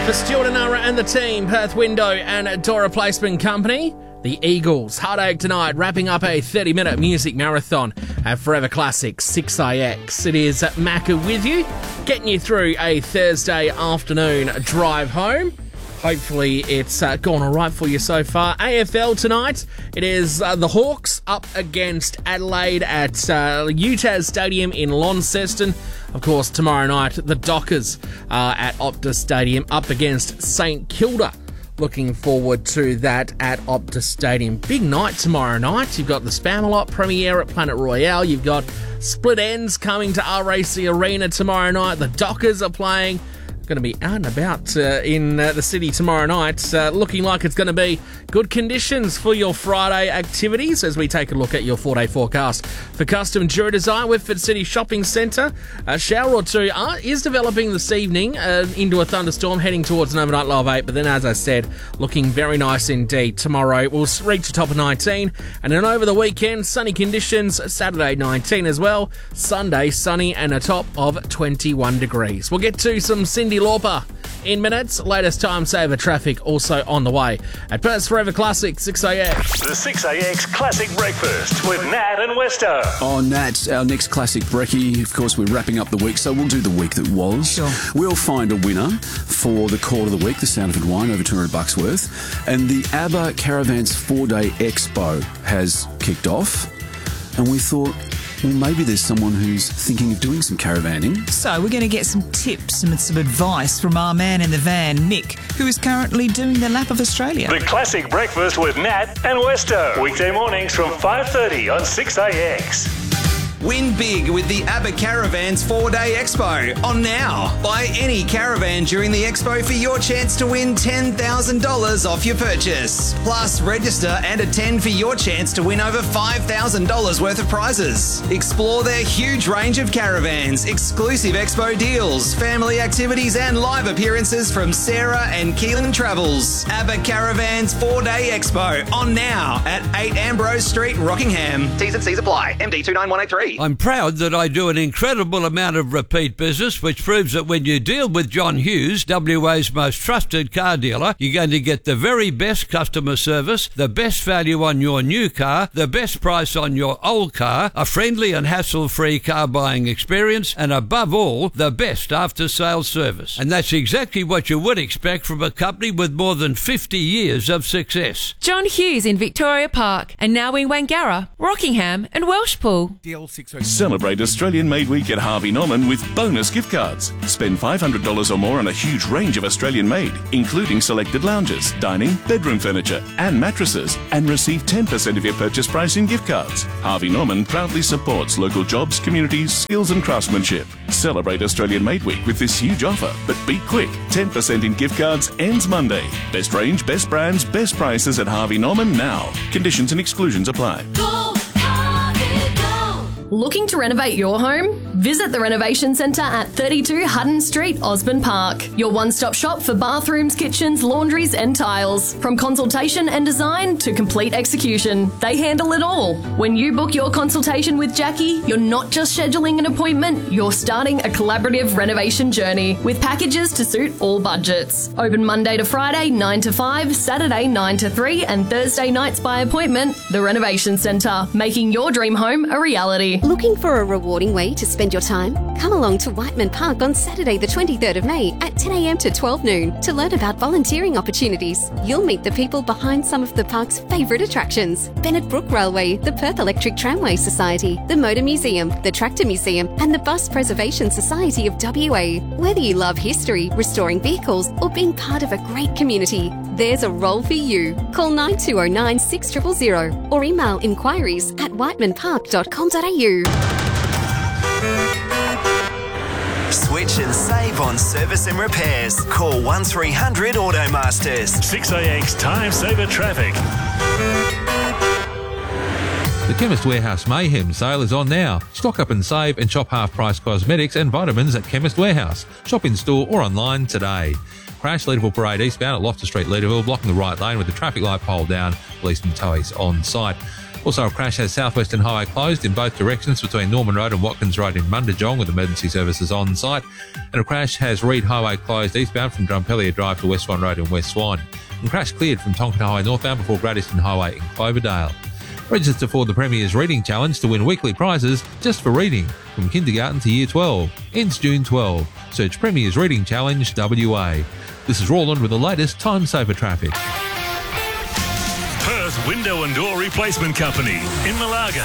For Stuart and Nara and the team, Perth Window and Door Replacement Company, the Eagles, Heartache tonight, wrapping up a 30-minute music marathon at Forever Classic 6AX. It is Macca with you, getting you through a Thursday afternoon drive home. Hopefully it's gone all right for you so far. AFL tonight, it is the Hawks up against Adelaide at UTAS Stadium in Launceston. Of course, tomorrow night, the Dockers at Optus Stadium up against St Kilda. Looking forward to that at Optus Stadium. Big night tomorrow night. You've got the Spamalot premiere at Planet Royale. You've got Split Ends coming to RAC Arena tomorrow night. The Dockers are playing. Going to be out and about in the city tomorrow night. Looking like it's going to be good conditions for your Friday activities as we take a look at your 4-day forecast. For Custom Jewelry Design, Whitford City Shopping Centre, a shower or two is developing this evening into a thunderstorm heading towards an overnight low of 8. But then, as I said, looking very nice indeed. Tomorrow we'll reach a top of 19. And then over the weekend, sunny conditions. Saturday 19 as well. Sunday sunny and a top of 21 degrees. We'll get to some Cindy Lauper in minutes. Latest time saver traffic also on the way at Perth's Forever Classic 6AX. The 6AX Classic Breakfast with Nat and Westo. Oh, Nat, our next Classic Brekkie. Of course, we're wrapping up the week, so we'll do the week that was. Sure. We'll find a winner for the call of the week, the Soundford Wine, over $200 worth. And the ABBA Caravans 4-Day Expo has kicked off. And we thought, well, maybe there's someone who's thinking of doing some caravanning. So we're going to get some tips and some advice from our man in the van, Nick, who is currently doing the lap of Australia. The Classic Breakfast with Nat and Westo. Weekday mornings from 5:30 on 6AX. Win big with the ABBA Caravans 4-Day Expo on now. Buy any caravan during the expo for your chance to win $10,000 off your purchase. Plus, register and attend for your chance to win over $5,000 worth of prizes. Explore their huge range of caravans, exclusive expo deals, family activities and live appearances from Sarah and Keelan Travels. ABBA Caravans 4-Day Expo on now at 8 Ambrose Street, Rockingham. T's and C's apply. MD 29183. I'm proud that I do an incredible amount of repeat business, which proves that when you deal with John Hughes, WA's most trusted car dealer, you're going to get the very best customer service, the best value on your new car, the best price on your old car, a friendly and hassle-free car buying experience, and above all, the best after-sales service. And that's exactly what you would expect from a company with more than 50 years of success. John Hughes in Victoria Park, and now in Wangara, Rockingham and Welshpool. Celebrate Australian-made week at Harvey Norman with bonus gift cards. Spend $500 or more on a huge range of Australian-made, including selected lounges, dining, bedroom furniture and mattresses, and receive 10% of your purchase price in gift cards. Harvey Norman proudly supports local jobs, communities, skills and craftsmanship. Celebrate Australian-made week with this huge offer, but be quick. 10% in gift cards ends Monday. Best range, best brands, best prices at Harvey Norman now. Conditions and exclusions apply. Looking to renovate your home? Visit the Renovation Centre at 32 Hutton Street, Osborne Park. Your one-stop shop for bathrooms, kitchens, laundries and tiles. From consultation and design to complete execution, they handle it all. When you book your consultation with Jackie, you're not just scheduling an appointment, you're starting a collaborative renovation journey with packages to suit all budgets. Open Monday to Friday 9 to 5, Saturday 9 to 3 and Thursday nights by appointment. The Renovation Centre, making your dream home a reality. Looking for a rewarding way to spend your time? Come along to Whiteman Park on Saturday the 23rd of May at 10 a.m. to 12 noon to learn about volunteering opportunities. You'll meet the people behind some of the park's favourite attractions: Bennett Brook Railway, the Perth Electric Tramway Society, the Motor Museum, the Tractor Museum and the Bus Preservation Society of WA. Whether you love history, restoring vehicles or being part of a great community, there's a role for you. Call 9209 6000 or email inquiries at whitemanpark.com.au. Switch and save on service and repairs. Call 1300 Automasters. 6AX Time Saver Traffic. The Chemist Warehouse Mayhem sale is on now. Stock up and save and shop half-price cosmetics and vitamins at Chemist Warehouse. Shop in store or online today. Crash Leederville Parade eastbound at Loftus Street, Leederville, blocking the right lane with the traffic light pole down. Police and towies on site. Also, a crash has Southwestern Highway closed in both directions between Norman Road and Watkins Road in Mundijong with emergency services on site. And a crash has Reed Highway closed eastbound from Drumpellier Drive to West Swan Road in West Swan. And crash cleared from Tonkin Highway northbound before Great Eastern Highway in Cloverdale. Register for the Premier's Reading Challenge to win weekly prizes just for reading from kindergarten to year 12. Ends June 12. Search Premier's Reading Challenge WA. This is Roland with the latest time saver traffic. Perth Window and Door Replacement Company in Malaga.